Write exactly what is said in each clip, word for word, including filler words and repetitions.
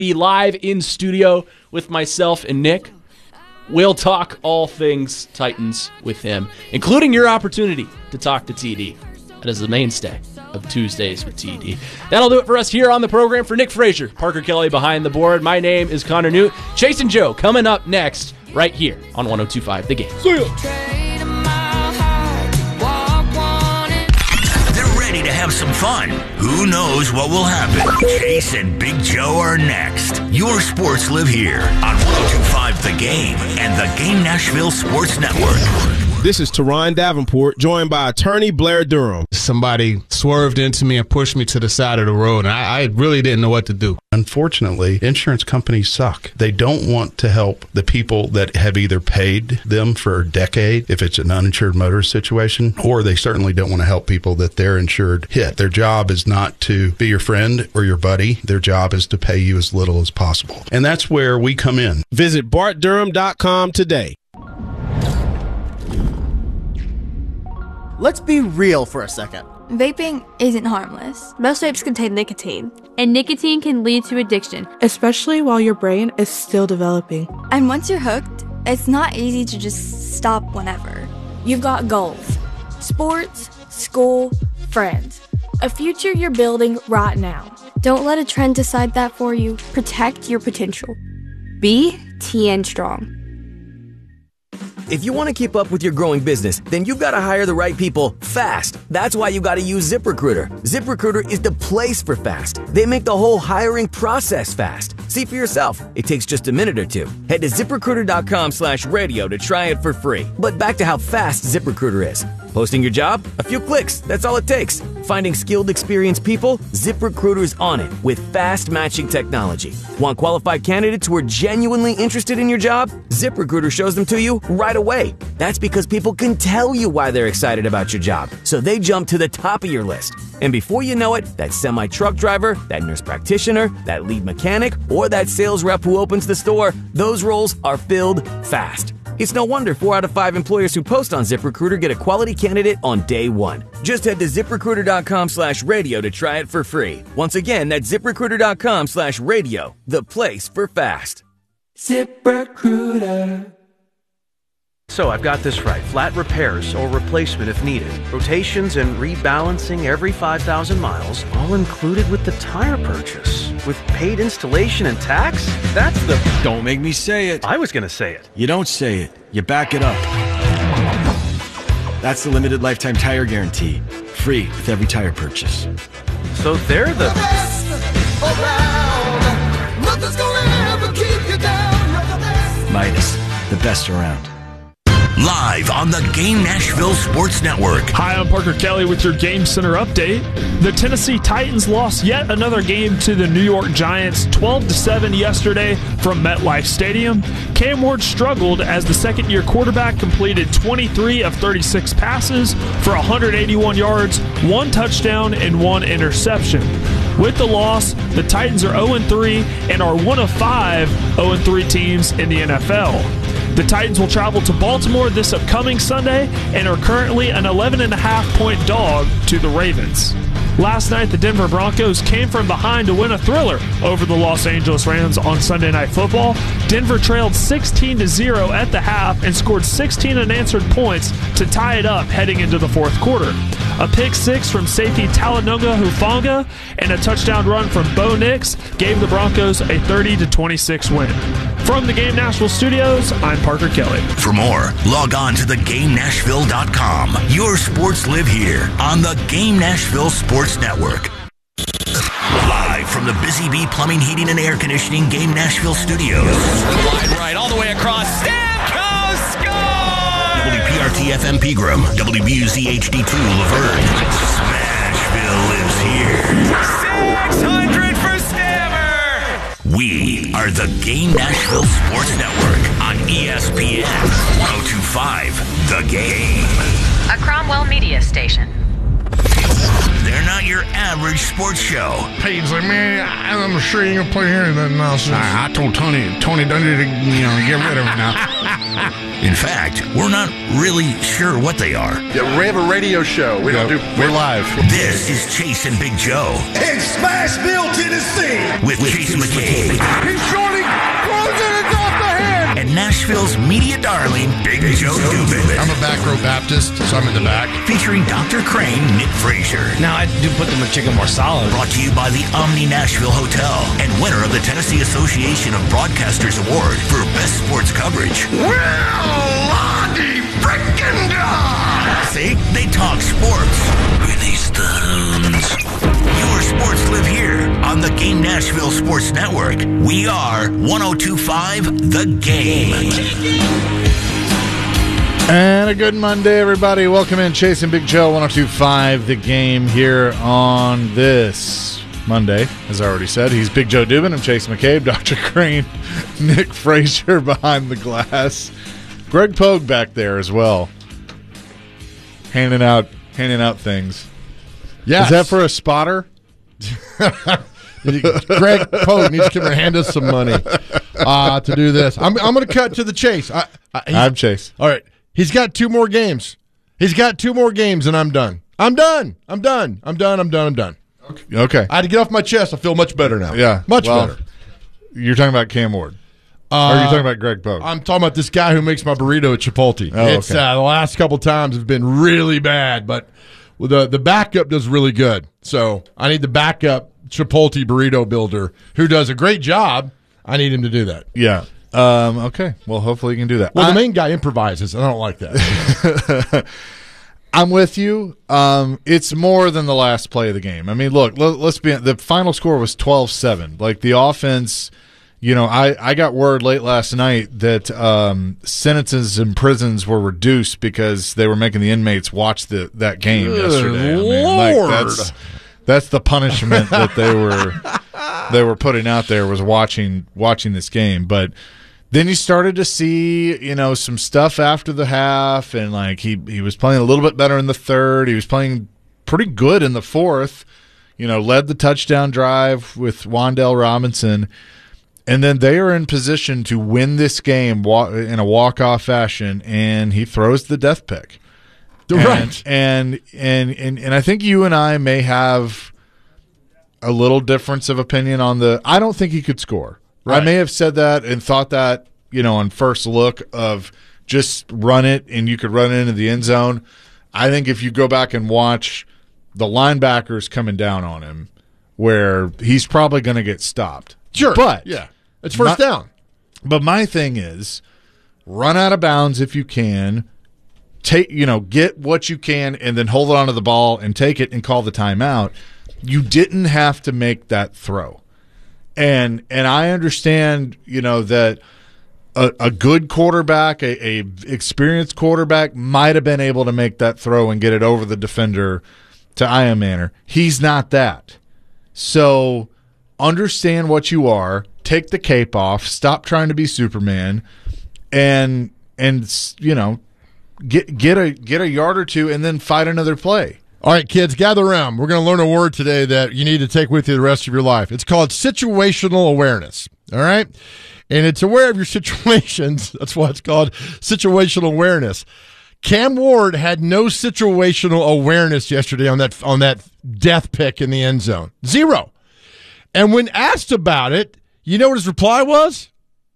be live in studio with myself and Nick. We'll talk all things Titans with him, including your opportunity to talk to T D. That is the mainstay of Tuesdays with T D. That'll do it for us here on the program. For Nick Frazier, Parker Kelly behind the board, my name is Connor Newt. Chase and Joe coming up next right here on one oh two point five The Game. See ya. They're ready to have some fun. Who knows what will happen? Chase and Big Joe are next. Your sports live here on one oh two point five The Game and the Game Nashville Sports Network. This is Teron Davenport, joined by attorney Blair Durham. Somebody swerved into me and pushed me to the side of the road, and I, I really didn't know what to do. Unfortunately, insurance companies suck. They don't want to help the people that have either paid them for a decade, if it's an uninsured motorist situation, or they certainly don't want to help people that they're insured hit. Their job is not to be your friend or your buddy. Their job is to pay you as little as possible. And that's where we come in. Visit bart durham dot com today. Let's be real for a second. Vaping isn't harmless. Most vapes contain nicotine, and nicotine can lead to addiction, especially while your brain is still developing. And once you're hooked, it's not easy to just stop whenever. You've got goals, sports, school, friends, a future you're building right now. Don't let a trend decide that for you. Protect your potential. Be T N Strong. If you want to keep up with your growing business, then you've got to hire the right people fast. That's why you got to use ZipRecruiter. ZipRecruiter is the place for fast. They make the whole hiring process fast. See for yourself. It takes just a minute or two. Head to ZipRecruiter.com slash radio to try it for free. But back to how fast ZipRecruiter is. Posting your job? A few clicks. That's all it takes. Finding skilled, experienced people? ZipRecruiter's on it with fast matching technology. Want qualified candidates who are genuinely interested in your job? ZipRecruiter shows them to you right away. That's because people can tell you why they're excited about your job, so they jump to the top of your list. And before you know it, that semi-truck driver, that nurse practitioner, that lead mechanic, or that sales rep who opens the store, those roles are filled fast. It's no wonder four out of five employers who post on ZipRecruiter get a quality candidate on day one. Just head to ZipRecruiter.com slash radio to try it for free. Once again, that's ZipRecruiter.com slash radio, the place for fast. ZipRecruiter. So I've got this right. Flat repairs or replacement if needed. Rotations and rebalancing every five thousand miles, all included with the tire purchase. With paid installation and tax? That's the... Don't make me say it. I was going to say it. You don't say it. You back it up. That's the limited lifetime tire guarantee. Free with every tire purchase. So they're the... the best around. Nothing's gonna ever keep you down. You're the best. Midas, the best around. Live on the Game Nashville Sports Network. Hi, I'm Parker Kelly with your Game Center update. The Tennessee Titans lost yet another game to the New York Giants, twelve to seven yesterday from MetLife Stadium. Cam Ward struggled as the second-year quarterback completed twenty-three of thirty-six passes for one hundred eighty-one yards, one touchdown, and one interception. With the loss, the Titans are oh and three and are one of five oh and three teams in the N F L. The Titans will travel to Baltimore this upcoming Sunday and are currently an eleven and a half point dog to the Ravens. Last night, the Denver Broncos came from behind to win a thriller over the Los Angeles Rams on Sunday Night Football. Denver trailed sixteen to zero at the half and scored sixteen unanswered points to tie it up heading into the fourth quarter. A pick six from safety Talanoga Hufanga and a touchdown run from Bo Nix gave the Broncos a thirty to twenty-six win. From the Game Nashville studios, I'm Parker Kelly. For more, log on to the game nashville dot com. Your sports live here on the Game Nashville Sports Network. Live from the Busy Bee Plumbing, Heating, and Air Conditioning Game Nashville studios. Wide right, all the way across. Stamkos score! W P R T F M Pegram, W B U Z H D two Laverne. Smashville lives here. six hundred for Stammer! We are the Game Nashville Sports Network on E S P N one oh two point five The Game. A Cromwell Media Station. They're not your average sports show. Payne's like, man, I'm sure you ain't gonna play here anything nonsense. I, I told Tony, Tony Dundee to, you know, get rid of him now. In fact, we're not really sure what they are. Yeah, we have a radio show. We yeah, don't do. We're live. This is Chase and Big Joe. In Smashville, Tennessee. With, with Chase McCabe. He's shorting. Throws it. It's off the hand. And Nashville's media darling, Big, Big Joe Dubin. I'm a back row Baptist, so I'm in the back. Featuring Doctor Crane, Nick Frazier. Now, I do put the McChicken more solid. Brought to you by the Omni Nashville Hotel and winner of the Tennessee Association of Broadcasters Award for Best Sports Coverage. Well, frickin' God! See? They talk sports. Release the hounds. Your sports live here on the Game Nashville Sports Network. We are one oh two point five The Game. And a good Monday, everybody. Welcome in. Chase and Big Joe, one oh two point five The Game here on this Monday. As I already said, he's Big Joe Dubin. I'm Chase McCabe. Doctor Crane, Nick Frazier behind the glass. Greg Pogue back there as well, handing out handing out things. Yes. Is that for a spotter? Greg Pogue needs to come and hand us some money uh, to do this. I'm, I'm going to cut to the chase. I, I, I'm Chase. All right. He's got two more games. He's got two more games, and I'm done. I'm done. I'm done. I'm done. I'm done. I'm done. Okay. okay. I had to get off my chest. I feel much better now. Yeah. Much well, better. You're talking about Cam Ward. Uh, or are you talking about Greg Pogue? I'm talking about this guy who makes my burrito at Chipotle. Oh, it's okay. uh, the last couple times have been really bad, but the the backup does really good. So I need the backup Chipotle burrito builder who does a great job. I need him to do that. Yeah. Um, okay. Well, hopefully you can do that. Well, I, the main guy improvises, and I don't like that. I'm with you. Um, it's more than the last play of the game. I mean, look, let, let's be. The final score was twelve seven. Like the offense. You know, I, I got word late last night that um, sentences in prisons were reduced because they were making the inmates watch the that game Good yesterday. I mean, Lord. like that's that's the punishment that they were they were putting out there was watching watching this game. But then you started to see, you know, some stuff after the half, and like he he was playing a little bit better in the third. He was playing pretty good in the fourth. You know, led the touchdown drive with Wan'Dale Robinson. And then they are in position to win this game in a walk-off fashion, and he throws the death pick. Right. And, and and and and I think you and I may have a little difference of opinion on the – I don't think he could score. Right. I may have said that and thought that, you know, on first look of just run it and you could run it into the end zone. I think if you go back and watch the linebackers coming down on him where he's probably going to get stopped. Sure. But yeah, it's first my, down. But my thing is, run out of bounds if you can. Take you know, get what you can, and then hold on to the ball and take it and call the timeout. You didn't have to make that throw, and and I understand, you know, that a, a good quarterback, a, a experienced quarterback, might have been able to make that throw and get it over the defender to Ian Manor. He's not that, so. Understand what you are, take the cape off, stop trying to be Superman, and and you know, get get a get a yard or two and then fight another play. All right, kids, gather around. We're going to learn a word today that you need to take with you the rest of your life. It's called situational awareness. All right? And it's aware of your situations. That's why it's called situational awareness. Cam Ward had no situational awareness yesterday on that on that death pick in the end zone. Zero. And when asked about it, you know what his reply was?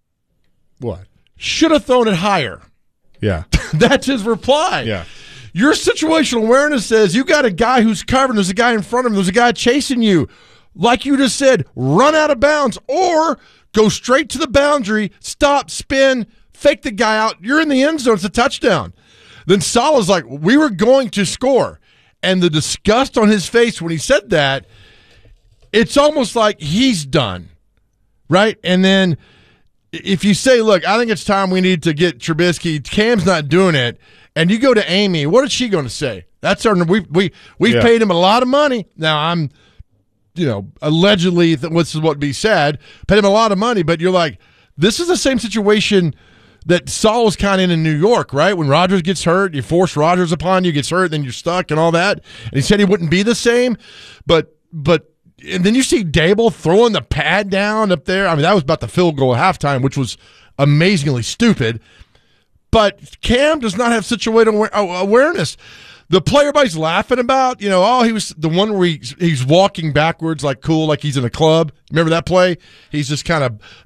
What? Should have thrown it higher. Yeah. That's his reply. Yeah. Your situational awareness says you got a guy who's covering, there's a guy in front of him, there's a guy chasing you. Like you just said, run out of bounds or go straight to the boundary, stop, spin, fake the guy out. You're in the end zone. It's a touchdown. Then Salah's like, we were going to score. And the disgust on his face when he said that, it's almost like he's done, right? And then if you say, look, I think it's time we need to get Trubisky, Cam's not doing it, and you go to Amy, what is she going to say? That's our, we, we, we've yeah. paid him a lot of money. Now, I'm, you know, allegedly, this is what be said, paid him a lot of money, but you're like, this is the same situation that Saul was kind of in New York, right? When Rodgers gets hurt, you force Rodgers upon you, gets hurt, then you're stuck and all that. And he said he wouldn't be the same, but but and then you see Dable throwing the pad down up there. I mean, that was about the field goal at halftime, which was amazingly stupid. But Cam does not have situational awareness. The play everybody's laughing about, you know, oh, he was the one where he, he's walking backwards like cool, like he's in a club. Remember that play? He's just kind of